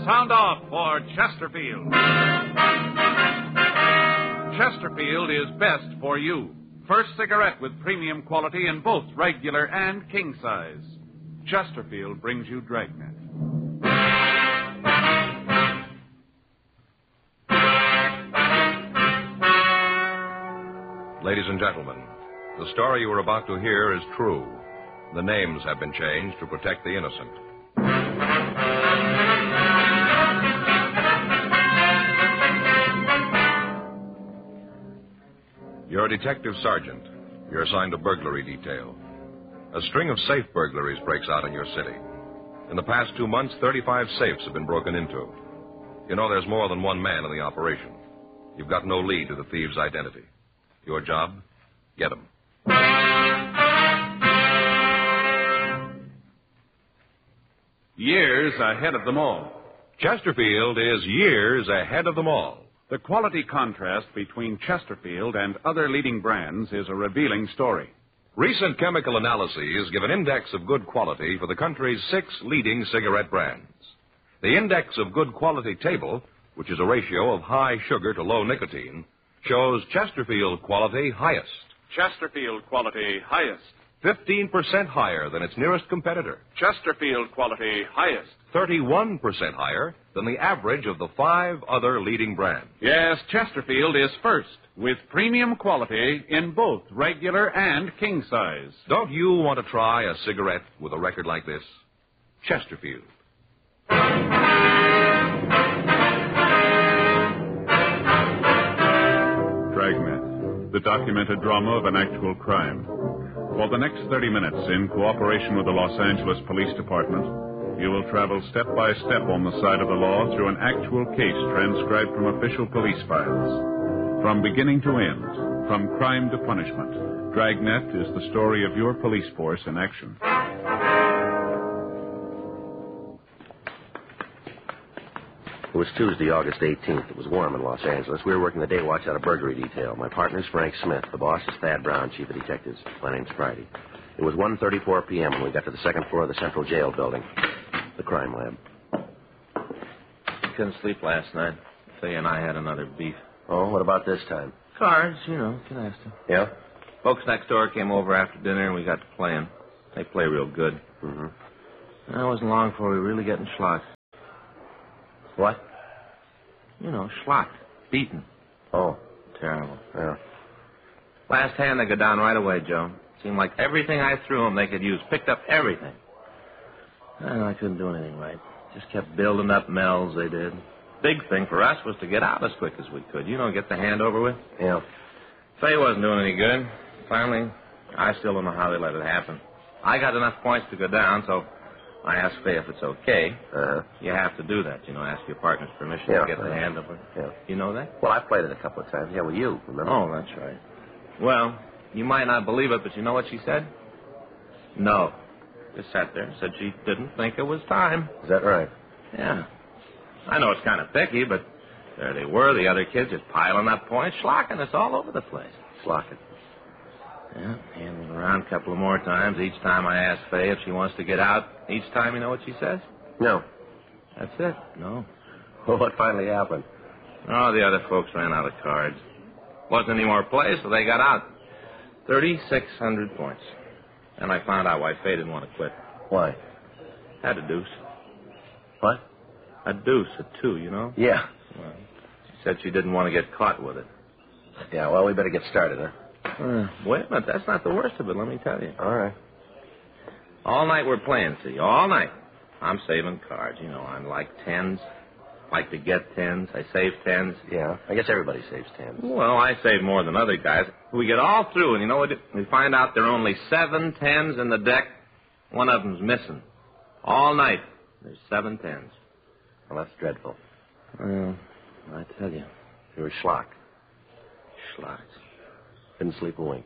Sound off for Chesterfield. Chesterfield is best for you. First cigarette with premium quality in both regular and king size. Chesterfield brings you Dragnet. Ladies and gentlemen, the story you are about to hear is true. The names have been changed to protect the innocent. You're a detective sergeant. You're assigned to burglary detail. A string of safe burglaries breaks out in your city. In the past 2 months, 35 safes have been broken into. You know there's more than one man in the operation. You've got no lead to the thieves' identity. Your job? Get him. Years ahead of them all. Chesterfield is years ahead of them all. The quality contrast between Chesterfield and other leading brands is a revealing story. Recent chemical analyses give an index of good quality for the country's 6 leading cigarette brands. The index of good quality table, which is a ratio of high sugar to low nicotine, shows Chesterfield quality highest. Chesterfield quality highest. 15% higher than its nearest competitor. Chesterfield quality highest. 31% higher than the average of the 5 other leading brands. Yes, Chesterfield is first, with premium quality in both regular and king size. Don't you want to try a cigarette with a record like this? Chesterfield. Dragnet, the documented drama of an actual crime. For the next 30 minutes, in cooperation with the Los Angeles Police Department, you will travel step by step on the side of the law through an actual case transcribed from official police files. From beginning to end, from crime to punishment, Dragnet is the story of your police force in action. It was Tuesday, August 18th. It was warm in Los Angeles. We were working the day watch out of burglary detail. My partner's Frank Smith. The boss is Thad Brown, chief of detectives. My name's Friday. It was 1:34 p.m. when we got to the second floor of the Central Jail building, the crime lab. Couldn't sleep last night. Say and I had another beef. Oh, what about this time? Cards, you know, canasta. Yeah? Folks next door came over after dinner and we got to playing. They play real good. Mm-hmm. It wasn't long before we were really getting schlocked. What? You know, schlocked. Beaten. Oh. Terrible. Yeah. Last hand, they go down right away, Joe. Seemed like everything I threw them they could use. Picked up everything. I couldn't do anything right. Just kept building up mells, they did. Big thing for us was to get out as quick as we could. You know, get the hand over with. Yeah. Faye wasn't doing any good. Finally, I still don't know how they let it happen. I got enough points to go down, so I asked Faye if it's okay. Uh-huh. You have to do that, you know, ask your partner's permission Yeah, to get the hand over. Yeah. You know that? Well, I played it a couple of times. Yeah, with you, remember? Oh, that's right. Well, you might not believe it, but you know what she said? No. Just sat there, said she didn't think it was time. Is that right? Yeah. I know it's kind of picky, but there they were, the other kids just piling up points, schlocking us all over the place. Slocking. Yeah, handing around a couple of more times. Each time I ask Faye if she wants to get out. Each time, you know what she says? No. That's it. No. Well, what finally happened? Oh, the other folks ran out of cards. Wasn't any more play, so they got out. 3,600 points. And I found out why Faye didn't want to quit. Why? Had a deuce. What? A deuce, a 2, you know? Yeah. Well, she said she didn't want to get caught with it. Yeah, well, we better get started, huh? Wait a minute, that's not the worst of it, let me tell you. All right. All night we're playing, see, all night. I'm saving cards, you know, I'm like tens. Like to get tens. I save tens. Yeah, I guess everybody saves tens. Well, I save more than other guys. We get all through, and you know what? We find out there are only 7 tens in the deck. One of them's missing. All night, there's 7 tens. Well, that's dreadful. Well, I tell you. You were schlocked. Schlocked. Couldn't sleep a wink.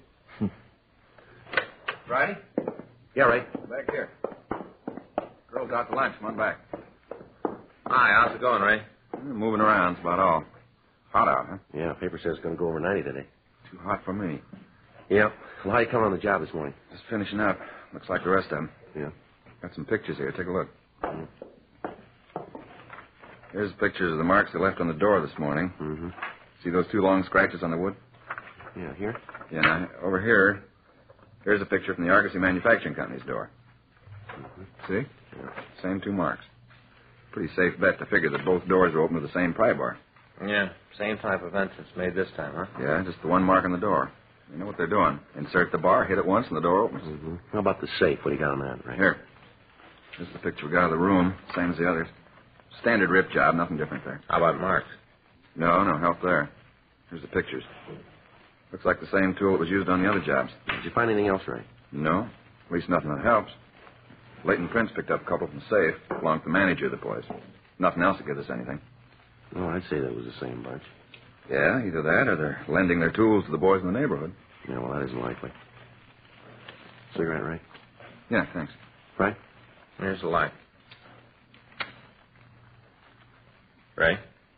Friday? Yeah, Ray. Back here. Girls out to lunch. Come on back. Hi, how's it going, Ray? Moving around. That's about all. Hot out, huh? Yeah, paper says it's going to go over 90 today. Too hot for me. Yeah. Well, how you coming on the job this morning? Just finishing up. Looks like the rest of them. Yeah. Got some pictures here. Take a look. Here's pictures of the marks they left on the door this morning. Mm-hmm. See those 2 long scratches on the wood? Yeah, here? Yeah, now, over here, here's a picture from the Argosy Manufacturing Company's door. Mm-hmm. See? Yeah. Same 2 marks. Pretty safe bet to figure that both doors were open with the same pry bar. Yeah, same type of entrance made this time, huh? Yeah, just the 1 mark on the door. You know what they're doing. Insert the bar, hit it once, and the door opens. Mm-hmm. How about the safe? What do you got on that, right? Here. This is the picture we got of the room, same as the others. Standard rip job, nothing different there. How about marks? No help there. Here's the pictures. Looks like the same tool that was used on the other jobs. Did you find anything else, Ray? No, at least nothing that helps. Leighton Prince picked up a couple from the safe, belonged to the manager of the place. Nothing else that gives us anything. Oh, I'd say that was the same bunch. Yeah, either that or they're lending their tools to the boys in the neighborhood. Yeah, well, that isn't likely. Cigarette, Ray? Yeah, thanks. Right? Here's the light. Ray?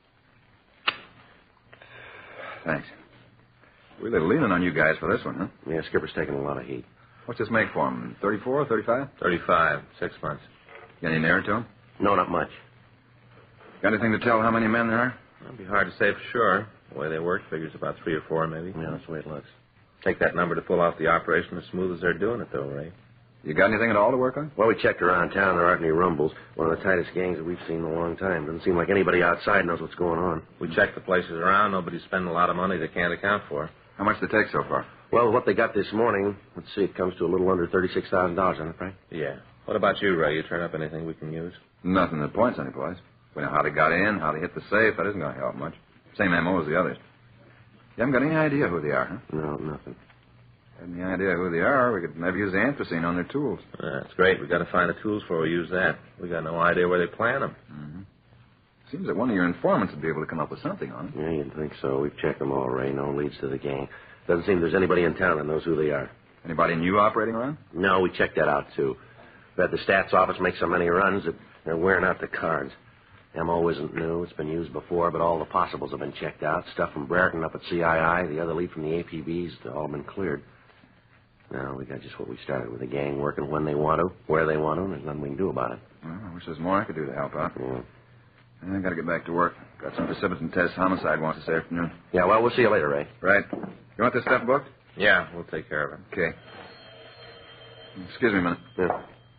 Thanks. Really leaning on you guys for this one, huh? Yeah, Skipper's taking a lot of heat. What's this make for him? 34, 35? 35, 6 months. Got any nearer to him? No, not much. Got anything to tell how many men there are? It'll be hard to say for sure. The way they work figures about 3 or 4, maybe. Yeah, that's the way it looks. Take that number to pull off the operation as smooth as they're doing it, though, Ray. You got anything at all to work on? Well, we checked around town. There aren't any rumbles. One of the tightest gangs that we've seen in a long time. Doesn't seem like anybody outside knows what's going on. We checked the places around. Nobody's spending a lot of money they can't account for. How much did they take so far? Well, what they got this morning, let's see, it comes to a little under $36,000, isn't it, Frank? Yeah. What about you, Ray? You turn up anything we can use? Nothing that points anyplace. We know how they got in, how they hit the safe. That isn't going to help much. Same MO as the others. You haven't got any idea who they are, huh? No, nothing. Had any idea who they are, we could maybe use the anthracene on their tools. That's great. We've got to find the tools before we use that. We got no idea where they plant them. Mm-hmm. Seems that one of your informants would be able to come up with something on it. Yeah, you'd think so. We've checked them all, Ray. No leads to the gang. Doesn't seem there's anybody in town that knows who they are. Anybody new operating around? No, we checked that out, too. We had the stats office make so many runs that they're wearing out the cards. MO isn't new. It's been used before, but all the possibles have been checked out. Stuff from Brereton up at CII, the other lead from the APBs, they've all been cleared. Now, we got just what we started with, the gang working when they want to, where they want to, and there's nothing we can do about it. Well, I wish there was more I could do to help out. Yeah. I got to get back to work. Got some precipitin tests homicide wants this afternoon. Yeah, well, we'll see you later, Ray. Right. You want this stuff booked? Yeah, we'll take care of it. Okay. Excuse me a minute. Yeah.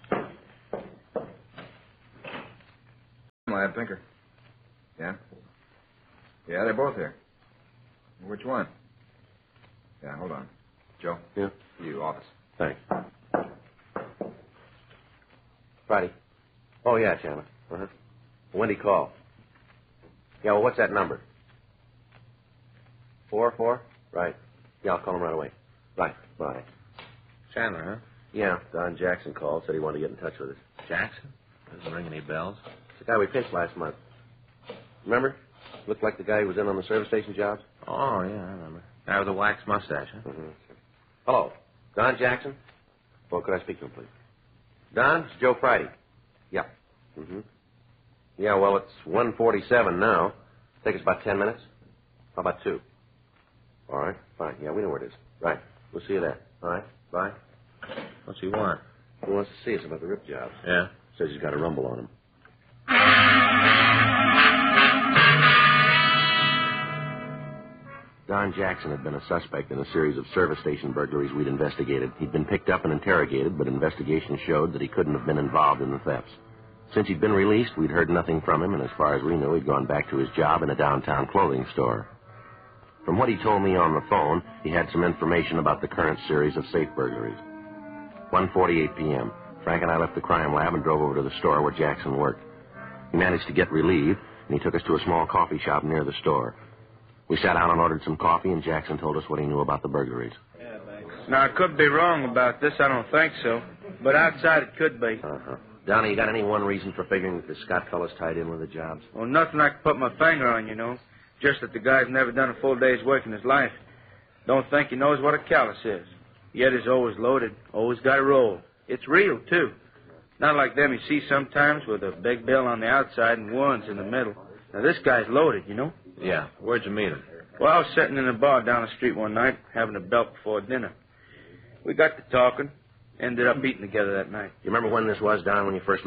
Lad Pinker. Yeah? Yeah, they're both here. Which one? Yeah, hold on. Joe? Yeah? You, office. Thanks. Friday. Oh, yeah, Chandler. Uh-huh. Wendy called. Yeah, well, what's that number? 4? Right. Yeah, I'll call him right away. Right. Bye. Chandler, huh? Yeah, Don Jackson called, said he wanted to get in touch with us. Jackson? Doesn't ring any bells. It's the guy we pinched last month. Remember? Looked like the guy who was in on the service station jobs. Oh, yeah, I remember. Guy with a wax mustache, huh? Mm-hmm. Hello. Don Jackson? Well, could I speak to him, please? Don, it's Joe Friday. Yeah. Mm-hmm. Yeah, well, it's 1:47 now. Take us about 10 minutes. How about 2? All right, fine. Yeah, we know where it is. Right. We'll see you there. All right. Bye. What's he want? He wants to see us about the rip jobs. Yeah? Says he's got a rumble on him. Don Jackson had been a suspect in a series of service station burglaries we'd investigated. He'd been picked up and interrogated, but investigation showed that he couldn't have been involved in the thefts. Since he'd been released, we'd heard nothing from him, and as far as we knew, he'd gone back to his job in a downtown clothing store. From what he told me on the phone, he had some information about the current series of safe burglaries. 1:48 p.m. Frank and I left the crime lab and drove over to the store where Jackson worked. He managed to get relieved, and he took us to a small coffee shop near the store. We sat down and ordered some coffee, and Jackson told us what he knew about the burglaries. Now, I could be wrong about this. I don't think so. But outside it could be. Uh-huh. Donnie, you got any one reason for figuring that the Scott fellow's tied in with the jobs? Well, nothing I can put my finger on, you know. Just that the guy's never done a full day's work in his life. Don't think he knows what a callus is. Yet he's always loaded. Always got a roll. It's real, too. Not like them you see sometimes with a big bill on the outside and ones in the middle. Now, this guy's loaded, you know. Yeah. Where'd you meet him? Well, I was sitting in a bar down the street one night, having a belt before dinner. We got to talking. Ended up eating together that night. You remember when this was, Don, when you first met him?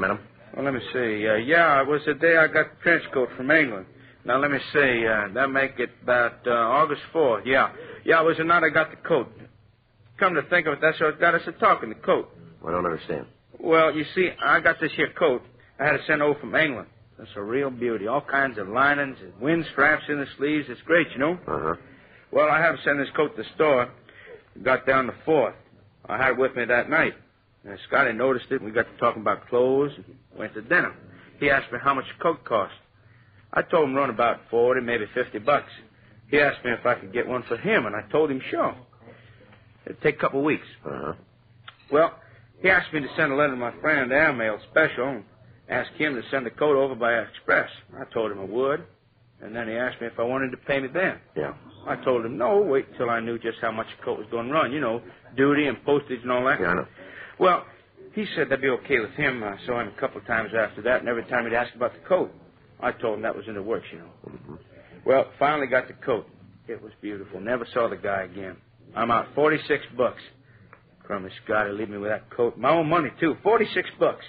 Well, let me see. Yeah, it was the day I got the trench coat from England. Now, let me see. That make it about August 4th. Yeah, it was the night I got the coat. Come to think of it, that's what got us to talking, the coat. I don't understand. Well, you see, I got this here coat. I had it sent over from England. It's a real beauty. All kinds of linings, and wind straps in the sleeves. It's great, you know. Uh-huh. Well, I had to send this coat to the store. Got down the 4th. I had it with me that night. And Scotty noticed it, and we got to talking about clothes and went to dinner. He asked me how much the coat cost. I told him run about 40, maybe $50. He asked me if I could get one for him, and I told him sure. It'd take a couple of weeks. Uh-huh. Well, he asked me to send a letter to my friend Airmail Special and ask him to send the coat over by express. I told him I would, and then he asked me if I wanted to pay me then. Yeah. I told him no, wait till I knew just how much the coat was going to run, you know, duty and postage and all that. Yeah, I know. Well, he said that'd be okay with him. I saw him a couple of times after that, and every time he'd ask about the coat, I told him that was in the works, you know. Mm-hmm. Well, finally got the coat. It was beautiful. Never saw the guy again. I'm out $46. Crummy Scotty, leave me with that coat. My own money, too. $46.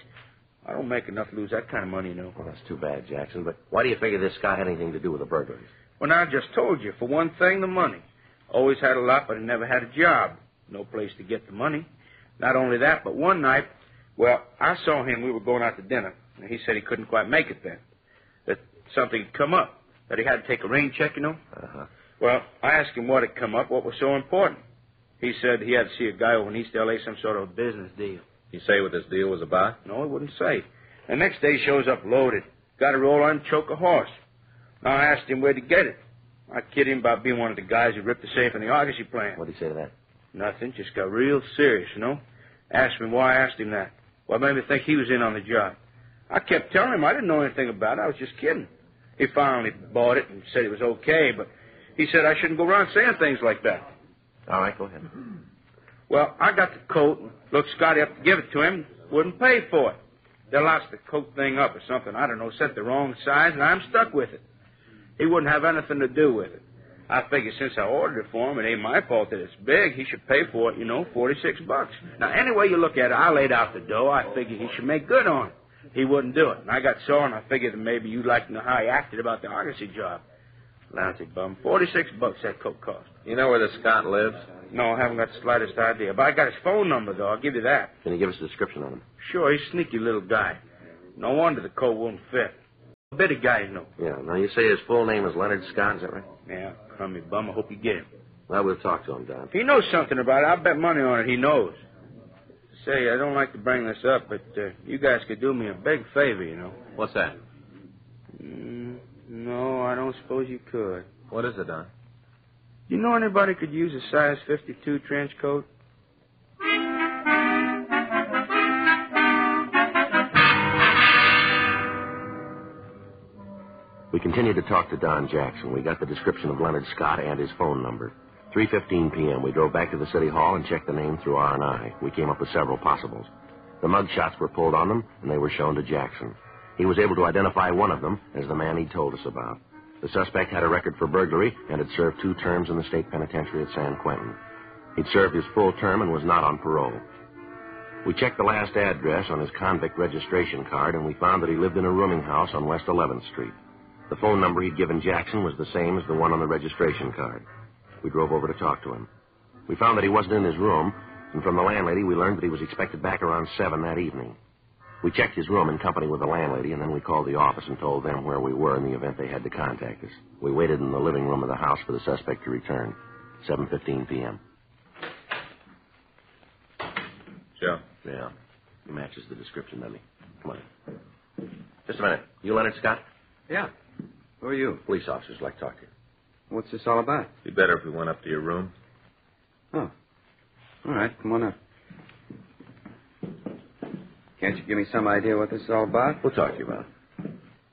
I don't make enough to lose that kind of money, you know. Well, that's too bad, Jackson. But why do you figure this guy had anything to do with the burglaries? Well, now, I just told you. For one thing, the money. Always had a lot, but I never had a job. No place to get the money. Not only that, but one night, well, I saw him. We were going out to dinner. And he said he couldn't quite make it then. That something had come up. That he had to take a rain check, you know. Uh-huh. Well, I asked him what had come up, what was so important. He said he had to see a guy over in East L.A., some sort of a business deal. You say what this deal was about? No, he wouldn't say. The next day he shows up loaded. Got to roll on and choke a horse. Now, I asked him where'd he get it. I kid him about being one of the guys who ripped the safe in the Argosy plant. What'd he say to that? Nothing, just got real serious, you know. Asked me why I asked him that. What made me think he was in on the job? I kept telling him I didn't know anything about it. I was just kidding. He finally bought it and said it was okay, but he said I shouldn't go around saying things like that. All right, go ahead. Well, I got the coat and looked Scotty up to give it to him. Wouldn't pay for it. They lost the coat thing up or something. I don't know, set the wrong size, and I'm stuck with it. He wouldn't have anything to do with it. I figure since I ordered it for him, it ain't my fault that it's big. He should pay for it, you know, $46. Now, any way you look at it, I laid out the dough. I figured he should make good on it. He wouldn't do it. And I got sore, and I figured that maybe you'd like to know how he acted about the Argosy job. Lousy bum. $46 that coat cost. You know where the Scott lives? No, I haven't got the slightest idea. But I got his phone number, though. I'll give you that. Can you give us a description of him? Sure, he's a sneaky little guy. No wonder the coat won't fit. A bit of guy, you know. Yeah. Now, you say his full name is Leonard Scott, is that right? Yeah, crummy bum. I hope you get him. Well, we'll talk to him, Don. If he knows something about it, I'll bet money on it he knows. Say, I don't like to bring this up, but you guys could do me a big favor, you know. What's that? No, I don't suppose you could. What is it, Don? You know anybody could use a size 52 trench coat? We continued to talk to Don Jackson. We got the description of Leonard Scott and his phone number. 3:15 p.m., we drove back to the city hall and checked the name through R&I. We came up with several possibles. The mug shots were pulled on them, and they were shown to Jackson. He was able to identify one of them as the man he told us about. The suspect had a record for burglary and had served 2 terms in the state penitentiary at San Quentin. He'd served his full term and was not on parole. We checked the last address on his convict registration card, and we found that he lived in a rooming house on West 11th Street. The phone number he'd given Jackson was the same as the one on the registration card. We drove over to talk to him. We found that he wasn't in his room, and from the landlady we learned that he was expected back around 7 that evening. We checked his room in company with the landlady, and then we called the office and told them where we were in the event they had to contact us. We waited in the living room of the house for the suspect to return. 7:15 p.m. Sure. Yeah. He matches the description, doesn't he? Come on. Just a minute. You Leonard Scott? Yeah. Who are you? Police officers like to talk to you. What's this all about? Be better if we went up to your room. Oh. All right, come on up. Can't you give me some idea what this is all about? We'll talk to you about it.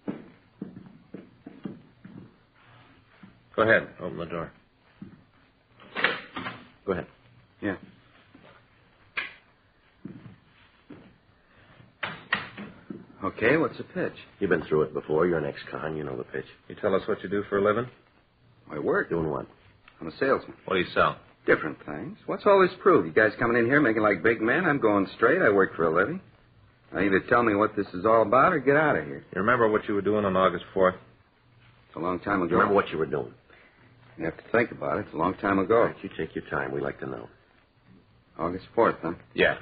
Go ahead. Open the door. Go ahead. Yeah. Okay, what's the pitch? You've been through it before. You're an ex-con. You know the pitch. You tell us what you do for a living? I work. Doing what? I'm a salesman. What do you sell? Different things. What's all this prove? You guys coming in here making like big men? I'm going straight. I work for a living. Now, either tell me what this is all about or get out of here. You remember what you were doing on August 4th? It's a long time ago. Remember what you were doing. You have to think about it. It's a long time ago. All right, you take your time. We like to know. August 4th, huh? Yeah.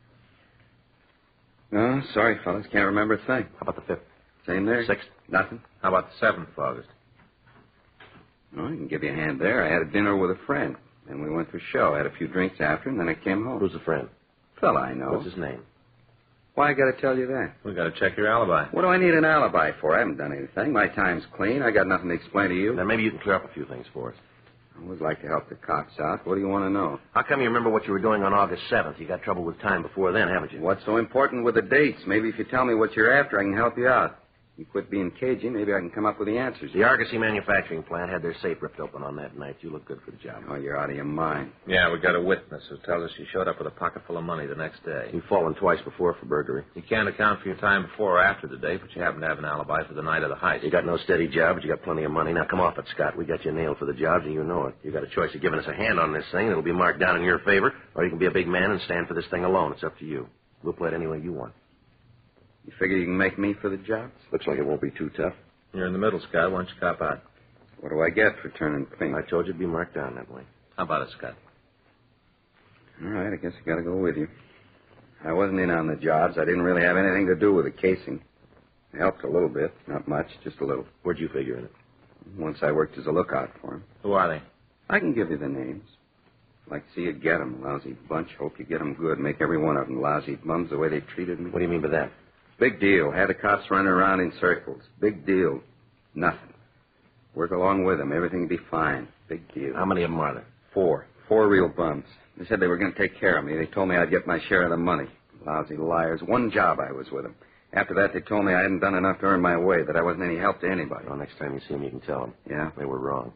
No, sorry, fellas. Can't remember a thing. How about the 5th? Same there? 6th? Nothing? How about the 7th of August? Well, I can give you a hand there. I had a dinner with a friend. Then we went to a show. Had a few drinks after, and then I came home. Who's the friend? Fella I know. What's his name? Why I got to tell you that? We got to check your alibi. What do I need an alibi for? I haven't done anything. My time's clean. I got nothing to explain to you. Then maybe you can clear up a few things for us. I would like to help the cops out. What do you want to know? How come you remember what you were doing on August 7th? You got trouble with time before then, haven't you? What's so important with the dates? Maybe if you tell me what you're after, I can help you out. You quit being cagey, maybe I can come up with the answers. The Argosy manufacturing plant had their safe ripped open on that night. You look good for the job. Oh, you're out of your mind. Yeah, we got a witness who tells us you showed up with a pocket full of money the next day. You've fallen twice before for burglary. You can't account for your time before or after the date, but you happen to have an alibi for the night of the heist. You got no steady job, but you got plenty of money. Now, come off it, Scott. We got you nailed for the jobs, and you know it. You got a choice of giving us a hand on this thing. It'll be marked down in your favor, or you can be a big man and stand for this thing alone. It's up to you. We'll play it any way you want. You figure you can make me for the job? Looks like it won't be too tough. You're in the middle, Scott. Why don't you cop out? What do I get for turning pink? I told you it'd be marked down that way. How about it, Scott? All right, I guess I got to go with you. I wasn't in on the jobs. I didn't really have anything to do with the casing. I helped a little bit. Not much, just a little. Where'd you figure in it? Once I worked as a lookout for him. Who are they? I can give you the names. Like to see you get 'em, lousy bunch. Hope you get 'em good. Make every one of 'em lousy bums the way they treated me. What do you mean by that? Big deal. Had the cops running around in circles. Big deal. Nothing. Work along with them. Everything will be fine. Big deal. How many of them are there? 4. 4 real bums. They said they were going to take care of me. They told me I'd get my share of the money. Lousy liars. One job I was with them. After that, they told me I hadn't done enough to earn my way, that I wasn't any help to anybody. Well, next time you see them, you can tell them. Yeah? They were wrong.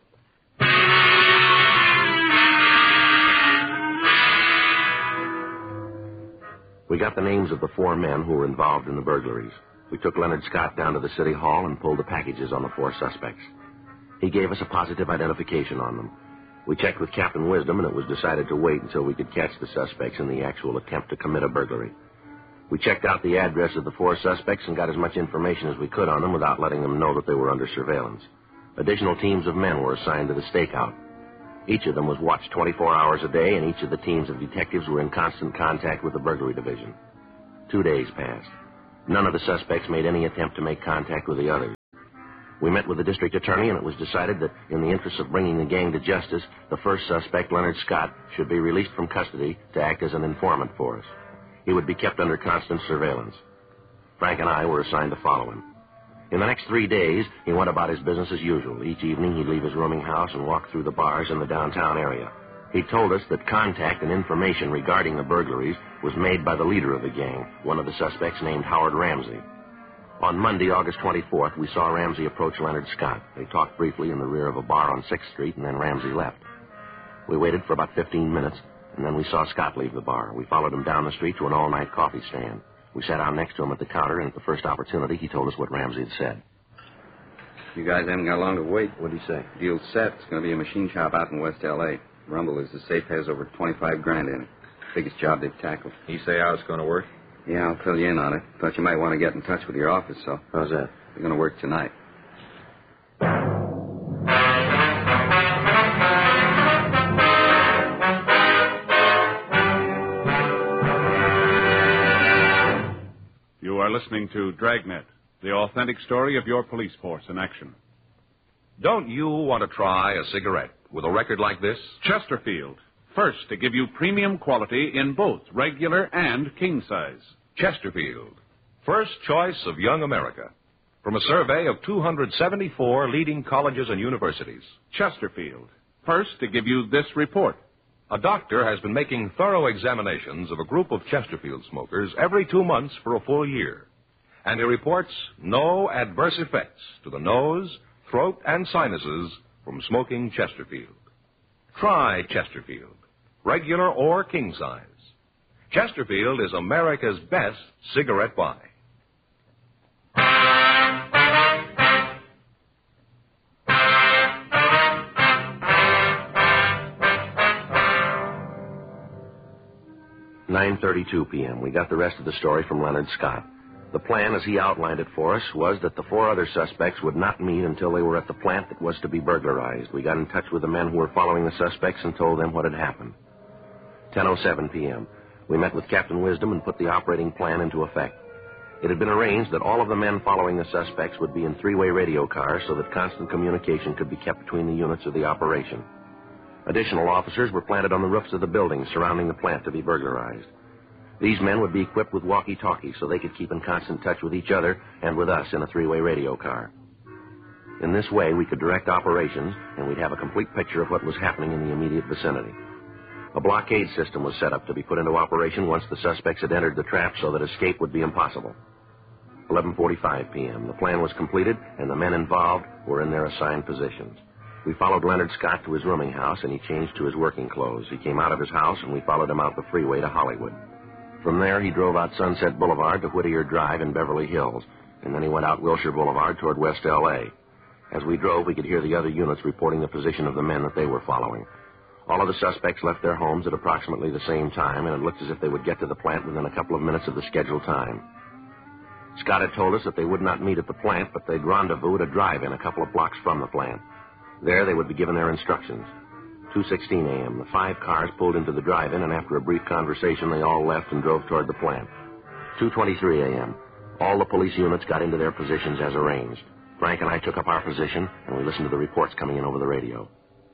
We got the names of the 4 men who were involved in the burglaries. We took Leonard Scott down to the city hall and pulled the packages on the 4 suspects. He gave us a positive identification on them. We checked with Captain Wisdom, and it was decided to wait until we could catch the suspects in the actual attempt to commit a burglary. We checked out the address of the 4 suspects and got as much information as we could on them without letting them know that they were under surveillance. Additional teams of men were assigned to the stakeout. Each of them was watched 24 hours a day, and each of the teams of detectives were in constant contact with the burglary division. 2 days passed. None of the suspects made any attempt to make contact with the others. We met with the district attorney, and it was decided that in the interest of bringing the gang to justice, the first suspect, Leonard Scott, should be released from custody to act as an informant for us. He would be kept under constant surveillance. Frank and I were assigned to follow him. In the next 3 days, he went about his business as usual. Each evening, he'd leave his rooming house and walk through the bars in the downtown area. He told us that contact and information regarding the burglaries was made by the leader of the gang, one of the suspects named Howard Ramsey. On Monday, August 24th, we saw Ramsey approach Leonard Scott. They talked briefly in the rear of a bar on 6th Street, and then Ramsey left. We waited for about 15 minutes, and then we saw Scott leave the bar. We followed him down the street to an all-night coffee stand. We sat down next to him at the counter, and at the first opportunity, he told us what Ramsey had said. You guys haven't got long to wait. What'd he say? Deal's set. It's going to be a machine shop out in West L.A. Rumble is the safe has over 25 grand in it. Biggest job they've tackled. You say how it's going to work? Yeah, I'll fill you in on it. Thought you might want to get in touch with your office, so. How's that? They're going to work tonight. You are listening to Dragnet, the authentic story of your police force in action. Don't you want to try a cigarette with a record like this? Chesterfield, first to give you premium quality in both regular and king size. Chesterfield, first choice of young America. From a survey of 274 leading colleges and universities. Chesterfield, first to give you this report. A doctor has been making thorough examinations of a group of Chesterfield smokers every 2 months for a full year. And he reports no adverse effects to the nose, throat, and sinuses from smoking Chesterfield. Try Chesterfield, regular or king size. Chesterfield is America's best cigarette buy. 9:32 p.m. We got the rest of the story from Leonard Scott. The plan, as he outlined it for us, was that the 4 other suspects would not meet until they were at the plant that was to be burglarized. We got in touch with the men who were following the suspects and told them what had happened. 10:07 p.m. We met with Captain Wisdom and put the operating plan into effect. It had been arranged that all of the men following the suspects would be in 3-way radio cars so that constant communication could be kept between the units of the operation. Additional officers were planted on the roofs of the buildings surrounding the plant to be burglarized. These men would be equipped with walkie-talkies so they could keep in constant touch with each other and with us in a 3-way radio car. In this way, we could direct operations, and we'd have a complete picture of what was happening in the immediate vicinity. A blockade system was set up to be put into operation once the suspects had entered the trap so that escape would be impossible. 11:45 p.m. The plan was completed, and the men involved were in their assigned positions. We followed Leonard Scott to his rooming house, and he changed to his working clothes. He came out of his house, and we followed him out the freeway to Hollywood. From there, he drove out Sunset Boulevard to Whittier Drive in Beverly Hills, and then he went out Wilshire Boulevard toward West L.A. As we drove, we could hear the other units reporting the position of the men that they were following. All of the suspects left their homes at approximately the same time, and it looked as if they would get to the plant within a couple of minutes of the scheduled time. Scott had told us that they would not meet at the plant, but they'd rendezvous at a drive-in a couple of blocks from the plant. There, they would be given their instructions. 2:16 a.m., the 5 cars pulled into the drive-in, and after a brief conversation, they all left and drove toward the plant. 2:23 a.m., all the police units got into their positions as arranged. Frank and I took up our position, and we listened to the reports coming in over the radio.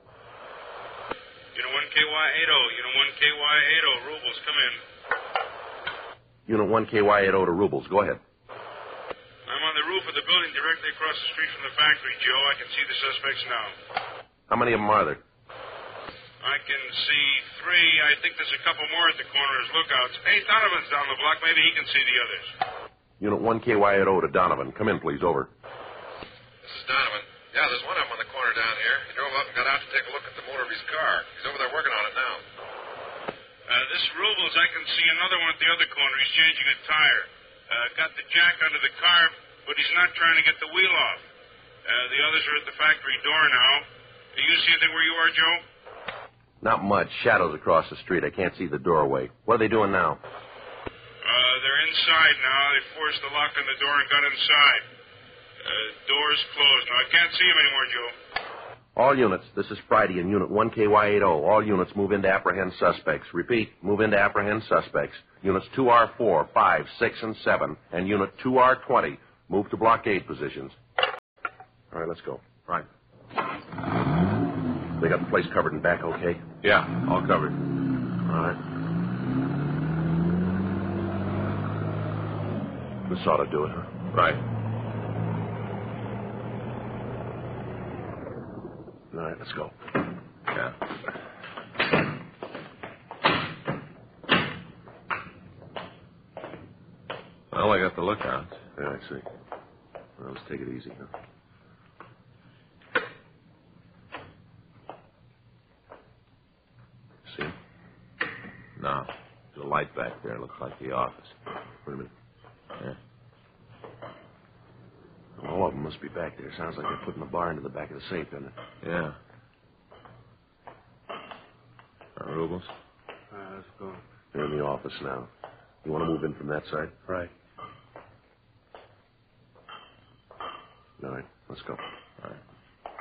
Unit 1KY80, Unit 1KY80, Rubles, come in. Unit 1KY80 to Rubles, go ahead. I'm on the roof of the building directly across the street from the factory, Joe. I can see the suspects now. How many of them are there? I can see 3. I think there's a couple more at the corner as lookouts. Hey, Donovan's down the block. Maybe he can see the others. Unit 1KY80 to Donovan. Come in, please. Over. This is Donovan. Yeah, there's one of them on the corner down here. He drove up and got out to take a look at the motor of his car. He's over there working on it now. This Rubles, I can see another one at the other corner. He's changing a tire. Got the jack under the car, but he's not trying to get the wheel off. The others are at the factory door now. Do you see anything where you are, Joe? Not much. Shadows across the street. I can't see the doorway. What are they doing now? They're inside now. They forced the lock on the door and got inside. Door's closed. Now, I can't see him anymore, Joe. All units, this is Friday in Unit 1KY80. All units move in to apprehend suspects. Repeat, move in to apprehend suspects. Units 2R4, 5, 6, and 7, and Unit 2R20 move to blockade positions. All right, let's go. Right. They got the place covered in back, okay? Yeah, all covered. All right. This ought to do it, huh? Right. All right, let's go. Yeah. Well, I got the lookouts. Yeah, I see. Well, let's take it easy, huh? See? No. There's a light back there. Looks like the office. Wait a minute. Yeah. All of them must be back there. Sounds like they're putting the bar into the back of the safe, doesn't it? Yeah. Rubles? Let's go. They're in the office now. You want to move in from that side? Right. All right, let's go. All right.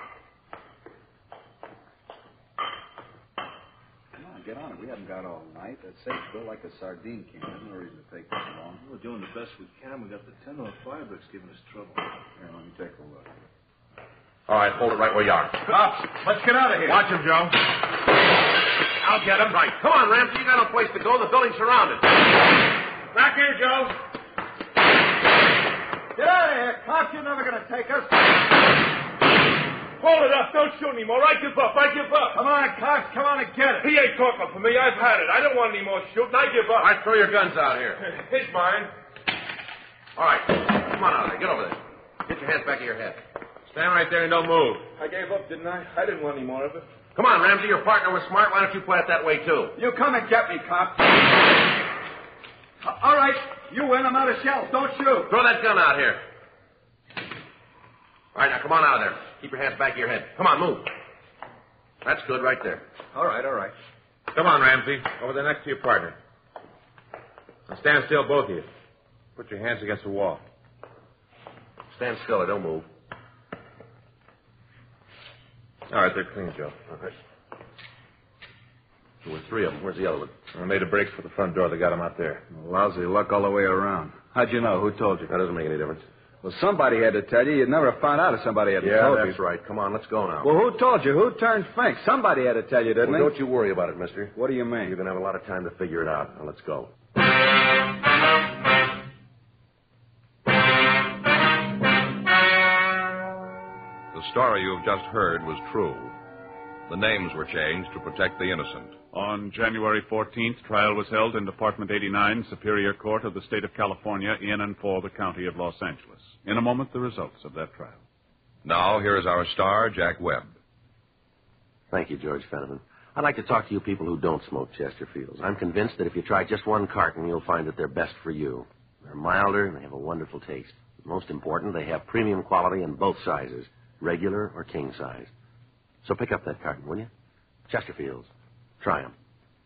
Come on, get on it. We haven't got all night. That safe's built like a sardine can. There's no reason to take this long. We're doing the best we can. We got the 10 on 5 that's giving us trouble. Here, let me take a look. All right, hold it right where you are. Cops, let's get out of here. Watch him, Joe. I'll get him. Right. Come on, Ramsey. You got no place to go. The building's surrounded. Back here, Joe. Get out of here, cops. You're never going to take us. Hold it up. Don't shoot anymore. I give up. Come on, cops. Come on and get it. He ain't talking for me. I've had it. I don't want any more shooting. I give up. All right, throw your guns out here. It's mine. All right. Come on out of there. Get over there. Get your hands back of your head. Stand right there and don't move. I gave up, didn't I? I didn't want any more of it. Come on, Ramsey. Your partner was smart. Why don't you play it that way, too? You come and get me, cop. All right. You win. I'm out of shells. Don't shoot. Throw that gun out here. All right, now come on out of there. Keep your hands back of your head. Come on, move. That's good right there. All right. Come on, Ramsey. Over there next to your partner. Now stand still, both of you. Put your hands against the wall. Stand still. Don't move. All right, they're clean, Joe. All right. There were three of them. Where's the other one? I made a break for the front door. They got him out there. Lousy luck all the way around. How'd you know? Who told you? That doesn't make any difference. Well, somebody had to tell you. You'd never find out if somebody hadn't told you. Yeah, that's right. Come on, let's go now. Well, who told you? Who turned Fink? Somebody had to tell you, didn't Well, they? don't you worry about it, mister. What do you mean? You're going to have a lot of time to figure it out. Now, let's go. The story you've just heard was true. The names were changed to protect the innocent. On January 14th, trial was held in Department 89, Superior Court of the State of California, in and for the County of Los Angeles. In a moment, the results of that trial. Now, here is our star, Jack Webb. Thank you, George Fenneman. I'd like to talk to you people who don't smoke Chesterfields. I'm convinced that if you try just one carton, you'll find that they're best for you. They're milder, and they have a wonderful taste. Most important, they have premium quality in both sizes, regular or king size. So pick up that carton, will you? Chesterfields. Try them.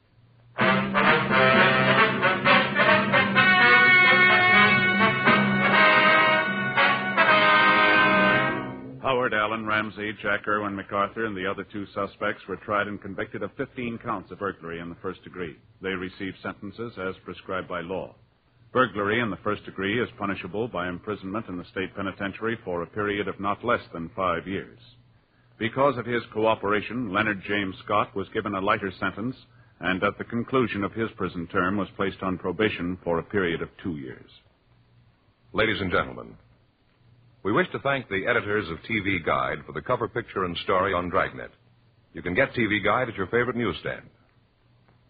Howard Allen, Ramsey, Jack Irwin MacArthur, and the other two suspects were tried and convicted of 15 counts of burglary in the first degree. They received sentences as prescribed by law. Burglary in the first degree is punishable by imprisonment in the state penitentiary for a period of not less than 5 years. Because of his cooperation, Leonard James Scott was given a lighter sentence, and at the conclusion of his prison term was placed on probation for a period of 2 years. Ladies and gentlemen, we wish to thank the editors of TV Guide for the cover picture and story on Dragnet. You can get TV Guide at your favorite newsstand.